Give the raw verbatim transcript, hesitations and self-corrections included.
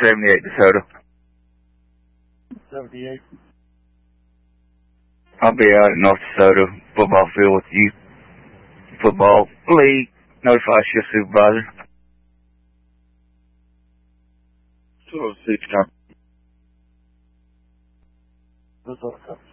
seventy-eight DeSoto. seventy-eight. I'll be out at North DeSoto football field with you. Football league. Notify shift supervisor. two oh six, copy. That's all, copy.